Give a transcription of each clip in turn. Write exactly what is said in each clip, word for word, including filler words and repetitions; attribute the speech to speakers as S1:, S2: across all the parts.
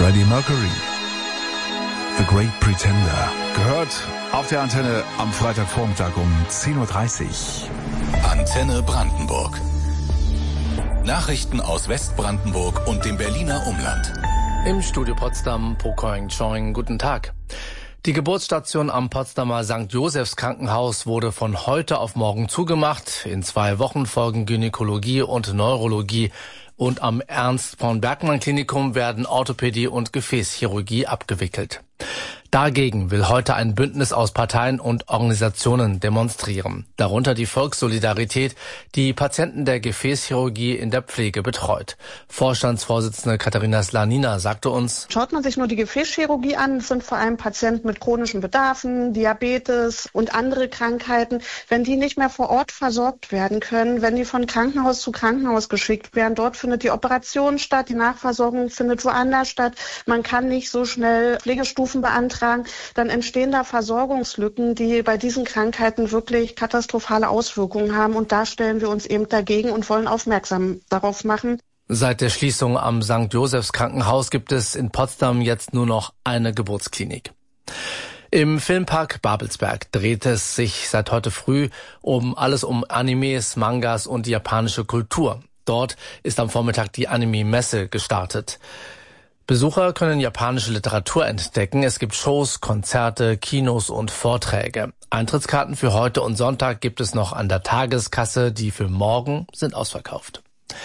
S1: Freddie Mercury, The Great Pretender, gehört auf der Antenne am Freitagvormittag um zehn Uhr dreißig.
S2: Antenne Brandenburg. Nachrichten aus Westbrandenburg und dem Berliner Umland.
S3: Im Studio Potsdam, Pokoing Choing, guten Tag. Die Geburtsstation am Potsdamer Sankt Josephs Krankenhaus wurde von heute auf morgen zugemacht. In zwei Wochen folgen Gynäkologie und Neurologie. Und am Ernst von Bergmann Klinikum werden Orthopädie und Gefäßchirurgie abgewickelt. Dagegen will heute ein Bündnis aus Parteien und Organisationen demonstrieren. Darunter die Volkssolidarität, die Patienten der Gefäßchirurgie in der Pflege betreut. Vorstandsvorsitzende Katharina Slanina sagte uns:
S4: Schaut man sich nur die Gefäßchirurgie an, das sind vor allem Patienten mit chronischen Bedarfen, Diabetes und andere Krankheiten. Wenn die nicht mehr vor Ort versorgt werden können, wenn die von Krankenhaus zu Krankenhaus geschickt werden, dort findet die Operation statt, die Nachversorgung findet woanders statt. Man kann nicht so schnell Pflegestufen beantragen. Dann entstehen da Versorgungslücken, die bei diesen Krankheiten wirklich katastrophale Auswirkungen haben. Und da stellen wir uns eben dagegen und wollen aufmerksam darauf machen.
S3: Seit der Schließung am Sankt Josephs Krankenhaus gibt es in Potsdam jetzt nur noch eine Geburtsklinik. Im Filmpark Babelsberg dreht es sich seit heute früh um alles um Animes, Mangas und die japanische Kultur. Dort ist am Vormittag die Anime-Messe gestartet. Besucher können japanische Literatur entdecken. Es gibt Shows, Konzerte, Kinos und Vorträge. Eintrittskarten für heute und Sonntag gibt es noch an der Tageskasse. Die für morgen sind ausverkauft.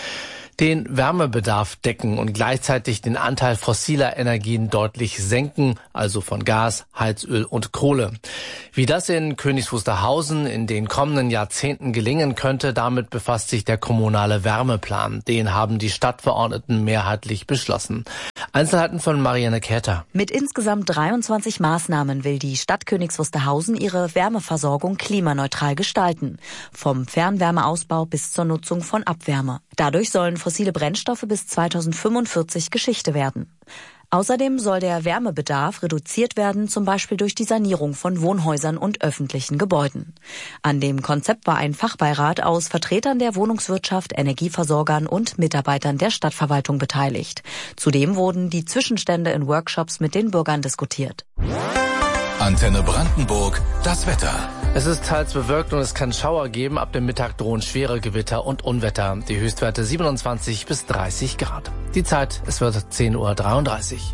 S3: Den Wärmebedarf decken und gleichzeitig den Anteil fossiler Energien deutlich senken, also von Gas, Heizöl und Kohle. Wie das in Königs Wusterhausen in den kommenden Jahrzehnten gelingen könnte, damit befasst sich der kommunale Wärmeplan. Den haben die Stadtverordneten mehrheitlich beschlossen. Einzelheiten von Marianne Käther.
S5: Mit insgesamt dreiundzwanzig Maßnahmen will die Stadt Königs Wusterhausen ihre Wärmeversorgung klimaneutral gestalten. Vom Fernwärmeausbau bis zur Nutzung von Abwärme. Dadurch sollen fossile Brennstoffe bis zweitausendfünfundvierzig Geschichte werden. Außerdem soll der Wärmebedarf reduziert werden, zum Beispiel durch die Sanierung von Wohnhäusern und öffentlichen Gebäuden. An dem Konzept war ein Fachbeirat aus Vertretern der Wohnungswirtschaft, Energieversorgern und Mitarbeitern der Stadtverwaltung beteiligt. Zudem wurden die Zwischenstände in Workshops mit den Bürgern diskutiert.
S2: Antenne Brandenburg, das Wetter.
S3: Es ist teils bewölkt und es kann Schauer geben. Ab dem Mittag drohen schwere Gewitter und Unwetter. Die Höchstwerte siebenundzwanzig bis dreißig Grad. Die Zeit, es wird zehn Uhr dreiunddreißig.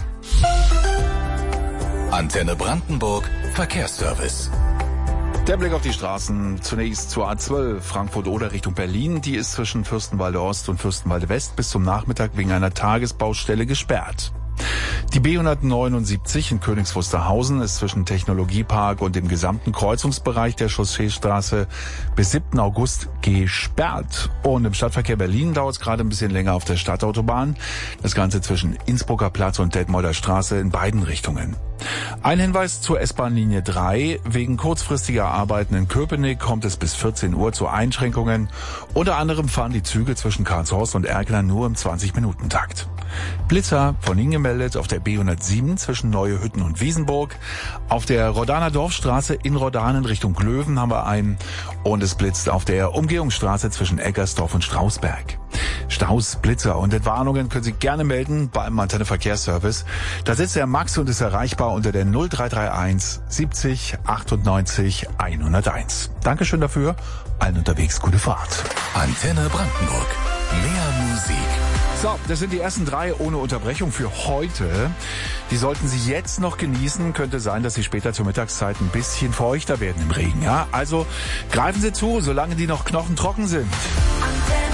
S2: Antenne Brandenburg, Verkehrsservice.
S1: Der Blick auf die Straßen. Zunächst zur A zwölf Frankfurt-Oder Richtung Berlin. Die ist zwischen Fürstenwalde Ost und Fürstenwalde West bis zum Nachmittag wegen einer Tagesbaustelle gesperrt. Die B hundertneunundsiebzig in Königs Wusterhausen ist zwischen Technologiepark und dem gesamten Kreuzungsbereich der Chausseestraße bis siebten August gesperrt. Und im Stadtverkehr Berlin dauert es gerade ein bisschen länger auf der Stadtautobahn. Das Ganze zwischen Innsbrucker Platz und Detmolder Straße in beiden Richtungen. Ein Hinweis zur S-Bahn-Linie drei. Wegen kurzfristiger Arbeiten in Köpenick kommt es bis vierzehn Uhr zu Einschränkungen. Unter anderem fahren die Züge zwischen Karlshorst und Erkner nur im zwanzig-Minuten-Takt. Blitzer von Ihnen gemeldet auf der B hundertsieben zwischen Neue Hütten und Wiesenburg. Auf der Rodaner Dorfstraße in Rodanen Richtung Glöwen haben wir einen. Und es blitzt auf der Umgehungsstraße zwischen Eggersdorf und Strausberg. Staus, Blitzer und Entwarnungen können Sie gerne melden beim Antenne Verkehrsservice. Da sitzt der Max und ist erreichbar unter der null drei drei eins siebzig achtundneunzig hunderteins. Dankeschön dafür. Allen unterwegs gute Fahrt.
S2: Antenne Brandenburg. Mehr Musik.
S1: So, das sind die ersten drei ohne Unterbrechung für heute. Die sollten Sie jetzt noch genießen. Könnte sein, dass Sie später zur Mittagszeit ein bisschen feuchter werden im Regen. Ja, also greifen Sie zu, solange die noch knochentrocken sind.